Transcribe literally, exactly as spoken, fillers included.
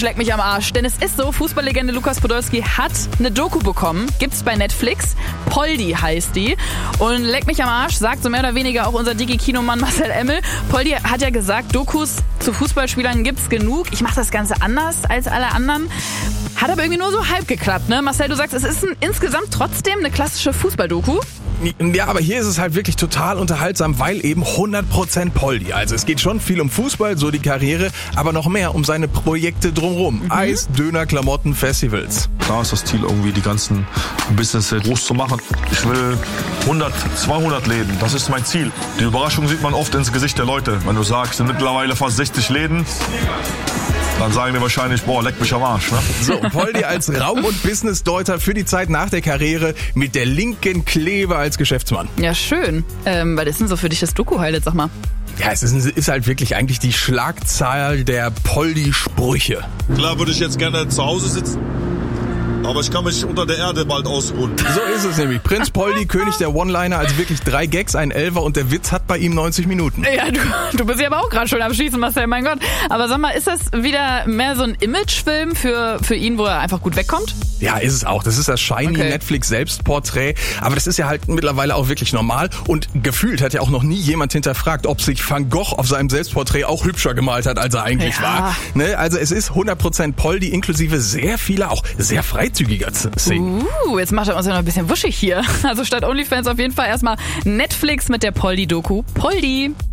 Leck mich am Arsch, denn es ist so, Fußballlegende Lukas Podolski hat eine Doku bekommen, gibt's bei Netflix, Poldi heißt die, und leck mich am Arsch, sagt so mehr oder weniger auch unser Digi-Kinomann Marcel Emmel. Poldi hat ja gesagt, Dokus zu Fußballspielern gibt's genug, ich mache das Ganze anders als alle anderen, hat aber irgendwie nur so halb geklappt, ne? Marcel, du sagst, es ist ein, insgesamt trotzdem eine klassische Fußballdoku. Ja, aber hier ist es halt wirklich total unterhaltsam, weil eben hundert Prozent Poldi. Also es geht schon viel um Fußball, so die Karriere, aber noch mehr um seine Projekte drumherum. Mhm. Eis, Döner, Klamotten, Festivals. Da ist das Ziel, irgendwie die ganzen Business groß zu machen. Ich will hundert, zweihundert Läden, das ist mein Ziel. Die Überraschung sieht man oft ins Gesicht der Leute. Wenn du sagst, es sind mittlerweile fast sechzig Läden, dann sagen die wahrscheinlich, boah, leck mich am Arsch. Ne? So, Poldi als Raum- und Business-Deuter für die Zeit nach der Karriere mit der linken Klebe als Geschäftsmann. Ja, schön. Ähm, was ist denn so für dich das Doku-Highlight, sag mal? Ja, es ist, ist halt wirklich eigentlich die Schlagzahl der Poldi-Sprüche. Klar würde ich jetzt gerne zu Hause sitzen, aber ich kann mich unter der Erde bald ausruhen. So ist es nämlich. Prinz Poldi, König der One-Liner, also wirklich drei Gags, ein Elfer und der Witz hat bei ihm neunzig Minuten. Ja, du, du bist ja aber auch gerade schon am Schießen, Marcel, mein Gott. Aber sag mal, ist das wieder mehr so ein Imagefilm für, für ihn, wo er einfach gut wegkommt? Ja, ist es auch. Das ist das shiny Okay. Netflix-Selbstporträt. Aber das ist ja halt mittlerweile auch wirklich normal. Und gefühlt hat ja auch noch nie jemand hinterfragt, ob sich Van Gogh auf seinem Selbstporträt auch hübscher gemalt hat, als er eigentlich Ja. war. Ne? Also es ist hundert Prozent Poldi, inklusive sehr vieler, auch sehr freizügiger Szenen. Uh, jetzt macht er uns ja noch ein bisschen wuschig hier. Also statt OnlyFans auf jeden Fall erstmal Netflix mit der Poldi-Doku. Poldi!